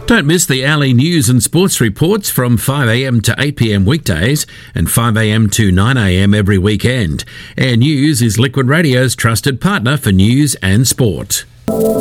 Don't miss the Alley news and sports reports from 5am to 8pm weekdays and 5am to 9am every weekend. Air News is Liquid Radio's trusted partner for news and sport.